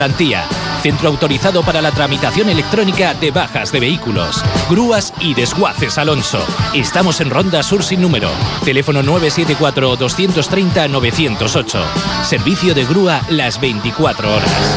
Garantía. Centro autorizado para la tramitación electrónica de bajas de vehículos, grúas y desguaces Alonso. Estamos en Ronda Sur sin número. Teléfono 974-230-908. Servicio de grúa las 24 horas.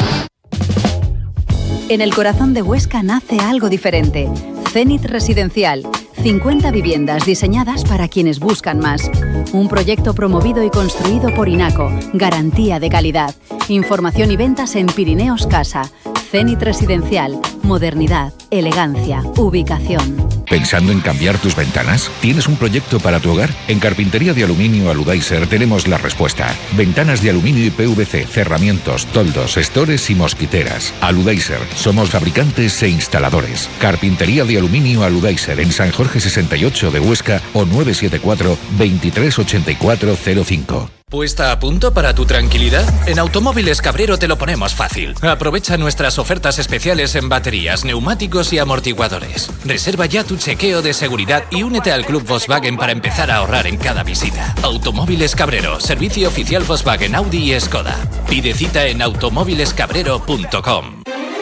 En el corazón de Huesca nace algo diferente. Zenit Residencial. 50 viviendas diseñadas para quienes buscan más. Un proyecto promovido y construido por INACO. Garantía de calidad. Información y ventas en Pirineos Casa. Zenit Residencial. Modernidad, elegancia, ubicación. ¿Pensando en cambiar tus ventanas? ¿Tienes un proyecto para tu hogar? En Carpintería de Aluminio Aludaiser tenemos la respuesta. Ventanas de aluminio y PVC, cerramientos, toldos, estores y mosquiteras. Aludaiser. Somos fabricantes e instaladores. Carpintería de Aluminio Aludaiser en San Jorge 68 de Huesca o 974 238405. ¿Puesta a punto para tu tranquilidad? En Automóviles Cabrero te lo ponemos fácil. Aprovecha nuestras ofertas especiales en baterías, neumáticos y amortiguadores. Reserva ya tu chequeo de seguridad y únete al Club Volkswagen para empezar a ahorrar en cada visita. Automóviles Cabrero, servicio oficial Volkswagen, Audi y Skoda. Pide cita en automóvilescabrero.com.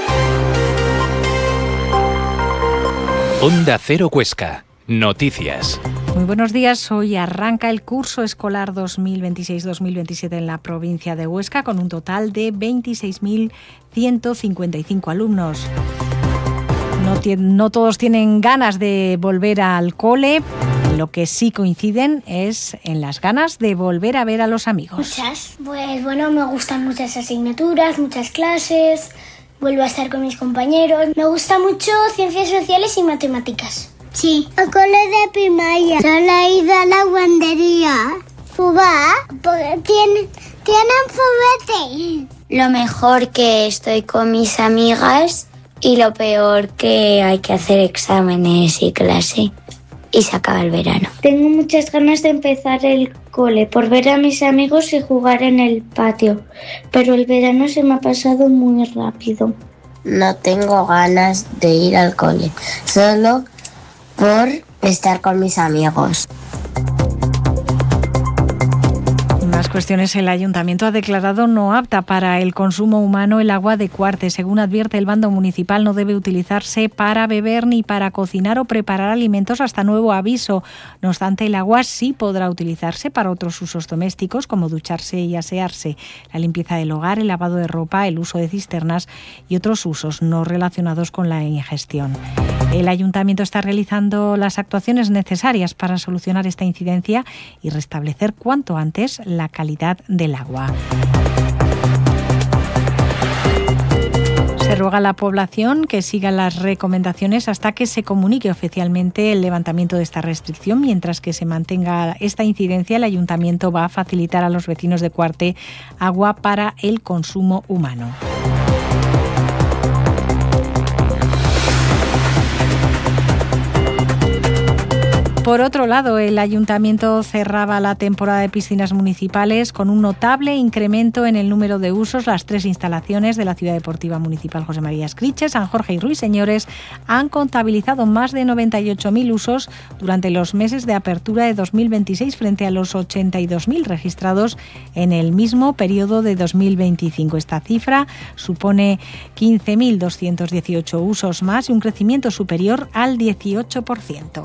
Onda Cero Huesca. Noticias. Muy buenos días. Hoy arranca el curso escolar 2026-2027 en la provincia de Huesca con un total de 26.155 alumnos. No todos tienen ganas de volver al cole. Lo que sí coinciden es en las ganas de volver a ver a los amigos. Muchas. Pues bueno, me gustan muchas asignaturas, muchas clases. Vuelvo a estar con mis compañeros. Me gusta mucho ciencias sociales y matemáticas. Sí, al cole de primaria. Solo he ido a la guardería. ¿Fubá? Porque tienen juguete. Lo mejor que estoy con mis amigas y lo peor que hay que hacer exámenes y clase. Y se acaba el verano. Tengo muchas ganas de empezar el cole por ver a mis amigos y jugar en el patio. Pero el verano se me ha pasado muy rápido. No tengo ganas de ir al cole. Solo por estar con mis amigos. Más cuestiones. El Ayuntamiento ha declarado no apta para el consumo humano el agua de Cuarte. Según advierte el bando municipal, no debe utilizarse para beber ni para cocinar o preparar alimentos hasta nuevo aviso. No obstante, el agua sí podrá utilizarse para otros usos domésticos, como ducharse y asearse, la limpieza del hogar, el lavado de ropa, el uso de cisternas y otros usos no relacionados con la ingestión. El Ayuntamiento está realizando las actuaciones necesarias para solucionar esta incidencia y restablecer cuanto antes la calidad del agua. Se ruega a la población que siga las recomendaciones hasta que se comunique oficialmente el levantamiento de esta restricción. Mientras que se mantenga esta incidencia, el Ayuntamiento va a facilitar a los vecinos de Cuarte agua para el consumo humano. Por otro lado, el Ayuntamiento cerraba la temporada de piscinas municipales con un notable incremento en el número de usos. Las 3 instalaciones de la Ciudad Deportiva Municipal José María Escriche, San Jorge y Ruiseñores han contabilizado más de 98.000 usos durante los meses de apertura de 2026 frente a los 82.000 registrados en el mismo periodo de 2025. Esta cifra supone 15.218 usos más y un crecimiento superior al 18%.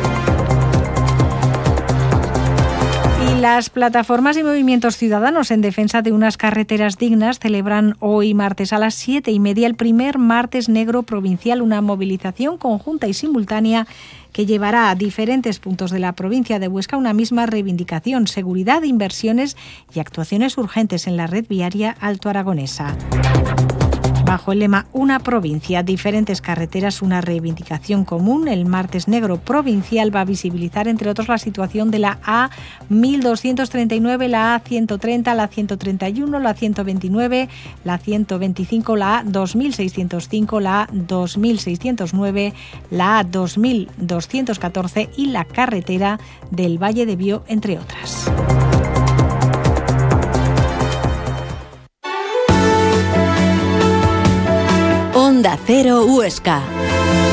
Las plataformas y movimientos ciudadanos en defensa de unas carreteras dignas celebran hoy martes a las 7:30 el primer Martes Negro Provincial, una movilización conjunta y simultánea que llevará a diferentes puntos de la provincia de Huesca una misma reivindicación: seguridad, inversiones y actuaciones urgentes en la red viaria altoaragonesa. Bajo el lema Una provincia, diferentes carreteras, una reivindicación común, el Martes Negro Provincial va a visibilizar, entre otros, la situación de la A1239, la A130, la 131, la 129, la 125, la A2605, la A2609, la A2214 y la carretera del Valle de Bió, entre otras. Onda Cero Huesca.